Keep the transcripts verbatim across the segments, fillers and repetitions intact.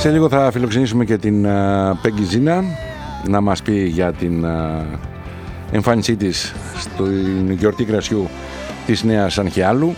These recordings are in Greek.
Σε λίγο θα φιλοξενήσουμε και την Πέγγι Ζίνα να μας πει για την α, εμφάνισή της στην γιορτή κρασιού της Νέας Ανχιάλου.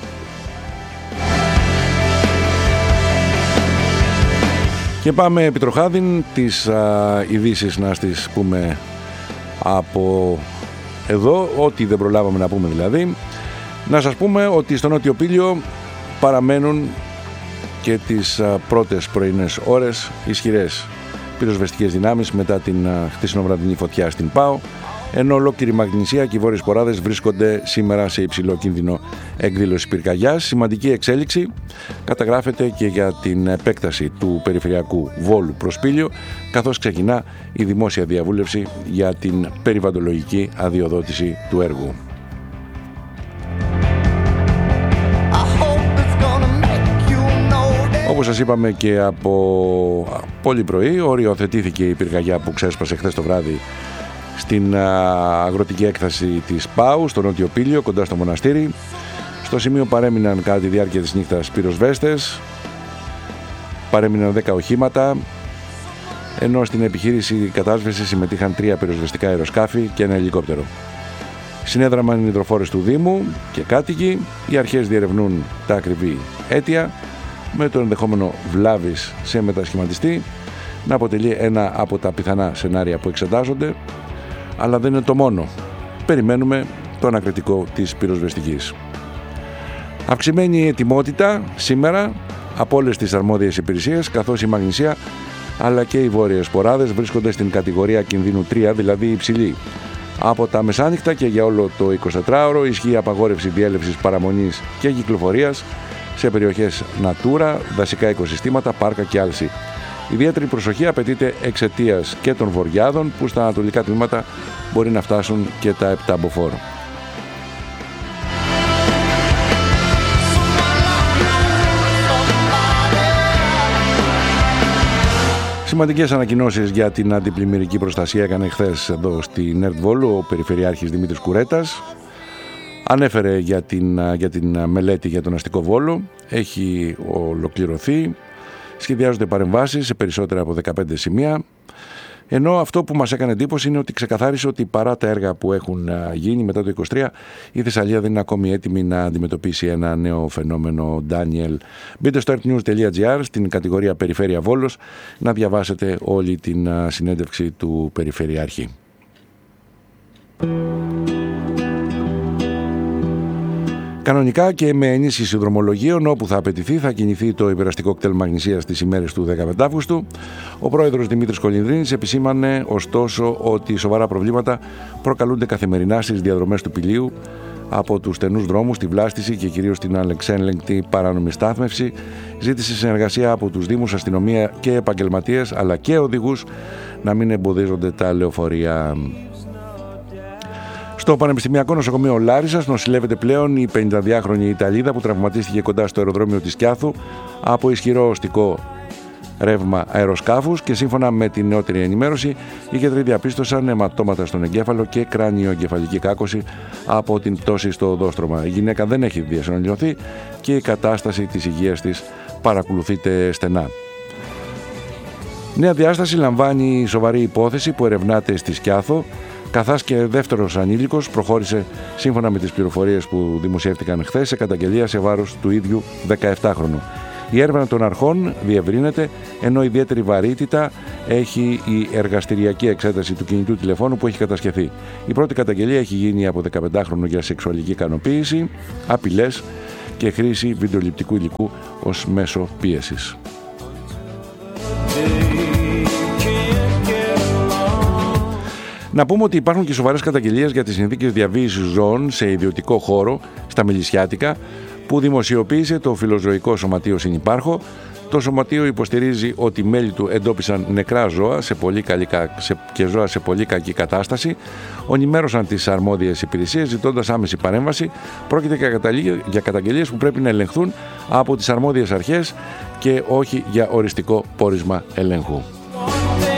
Και πάμε επί τροχάδιν, τις ειδήσεις να στις πούμε από εδώ, ό,τι δεν προλάβαμε να πούμε δηλαδή. Να σας πούμε ότι στο Νότιο Πήλιο παραμένουν και τις α, πρώτες πρωινές ώρες ισχυρές πυροσβεστικές δυνάμεις μετά την χθεσινοβραδινή φωτιά στην ΠΑΟ, ενώ ολόκληρη η Μαγνησία και οι βόρειες Ποράδες βρίσκονται σήμερα σε υψηλό κίνδυνο εκδήλωση πυρκαγιάς. Σημαντική εξέλιξη καταγράφεται και για την επέκταση του περιφερειακού Βόλου προς Πήλιο, καθώς ξεκινά η δημόσια διαβούλευση για την περιβαλλοντολογική αδειοδότηση του έργου. Όπως σας είπαμε και από πολύ πρωί, οριοθετήθηκε η πυρκαγιά που ξέσπασε χθες το βράδυ στην αγροτική έκταση της ΠΑΟ, στο Νότιο Πήλιο, κοντά στο μοναστήρι. Στο σημείο παρέμειναν κατά τη διάρκεια της νύχτας πυροσβέστες, παρέμειναν δέκα οχήματα, ενώ στην επιχείρηση κατάσβεσης συμμετείχαν τρία πυροσβεστικά αεροσκάφη και ένα ελικόπτερο. Συνέδραμαν οι υδροφόρες του Δήμου και κάτοικοι. Οι αρχές διερευνούν τα ακριβή αίτια, με το ενδεχόμενο βλάβης σε μετασχηματιστή να αποτελεί ένα από τα πιθανά σενάρια που εξετάζονται, αλλά δεν είναι το μόνο. Περιμένουμε το ανακριτικό της πυροσβεστικής. Αυξημένη ετοιμότητα σήμερα από όλες τις αρμόδιες υπηρεσίες, καθώς η Μαγνησία αλλά και οι βόρειες Ποράδες βρίσκονται στην κατηγορία κινδύνου τρία, δηλαδή υψηλή. Από τα μεσάνυχτα και για όλο το εικοσιτετράωρο ισχύει απαγόρευση διέλευσης, παραμονής και κυκλοφορίας σε περιοχές Natura, δασικά οικοσυστήματα, πάρκα και άλση. Ιδιαίτερη προσοχή απαιτείται εξαιτίας και των βοριάδων που στα ανατολικά τμήματα μπορεί να φτάσουν και τα επτά μποφόρ. Σημαντικές ανακοινώσεις για την αντιπλημμυρική προστασία έκανε χθες εδώ στην ΕΡΤ Βόλου ο Περιφερειάρχης Δημήτρης Κουρέτας. Ανέφερε για την, για την μελέτη για τον αστικό Βόλο, έχει ολοκληρωθεί, σχεδιάζονται παρεμβάσεις σε περισσότερα από δεκαπέντε σημεία, ενώ αυτό που μας έκανε εντύπωση είναι ότι ξεκαθάρισε ότι παρά τα έργα που έχουν γίνει μετά το είκοσι τρία, η Θεσσαλία δεν είναι ακόμη έτοιμη να αντιμετωπίσει ένα νέο φαινόμενο Ντάνιελ. Μπείτε στο artnews τελεία gr στην κατηγορία Περιφέρεια Βόλος να διαβάσετε όλη την συνέντευξη του Περιφερειάρχη. Κανονικά και με ενίσχυση δρομολογίων, όπου θα απαιτηθεί, θα κινηθεί το υπεραστικό κτέλ Μαγνησίας στις ημέρες του δεκαπέντε Αυγούστου. Ο πρόεδρος Δημήτρης Κολυνδρίνης επισήμανε ωστόσο ότι σοβαρά προβλήματα προκαλούνται καθημερινά στις διαδρομές του Πηλίου από τους στενούς δρόμους, τη βλάστηση και κυρίως την ανεξέλεγκτη παράνομη στάθμευση. Ζήτησε συνεργασία από τους Δήμους, αστυνομία και επαγγελματίες αλλά και οδηγούς να μην εμποδίζονται τα λεωφορεία. Στο Πανεπιστημιακό Νοσοκομείο Λάρισσας νοσηλεύεται πλέον η πενηνταδυάχρονη Ιταλίδα που τραυματίστηκε κοντά στο αεροδρόμιο της Κιάθου από ισχυρό οστικό ρεύμα αεροσκάφους και σύμφωνα με την νεότερη ενημέρωση οι γιατροί διαπίστωσαν αιματώματα στον εγκέφαλο και κράνιο-εγκεφαλική κάκωση από την πτώση στο οδόστρωμα. Η γυναίκα δεν έχει διασυνολιωθεί και η κατάσταση της υγείας της παρακολουθείται στενά. Νέα διάσταση λαμβάνει η σοβαρή υπόθεση που ερευνάται στη Σκιάθο, καθώς και δεύτερος ανήλικος προχώρησε σύμφωνα με τις πληροφορίες που δημοσιεύτηκαν χθες σε καταγγελία σε βάρος του ίδιου δεκαεπτάχρονου. Η έρευνα των αρχών διευρύνεται, ενώ ιδιαίτερη βαρύτητα έχει η εργαστηριακή εξέταση του κινητού τηλεφώνου που έχει κατασχεθεί. Η πρώτη καταγγελία έχει γίνει από δεκαπεντάχρονο για σεξουαλική ικανοποίηση, απειλές και χρήση βιντεοληπτικού υλικού ως μέσο πίεσης. Να πούμε ότι υπάρχουν και σοβαρές καταγγελίες για τις συνθήκες διαβίωσης ζώων σε ιδιωτικό χώρο στα Μελισσιάτικα που δημοσιοποίησε το Φιλοζωικό Σωματείο Συνυπάρχο. Το σωματείο υποστηρίζει ότι μέλη του εντόπισαν νεκρά ζώα σε πολύ καλή, σε, και ζώα σε πολύ κακή κατάσταση. Ονημέρωσαν τις αρμόδιες υπηρεσίες ζητώντας άμεση παρέμβαση. Πρόκειται για καταγγελίες που πρέπει να ελεγχθούν από τις αρμόδιες αρχές και όχι για οριστικό πόρισμα ελέγχου.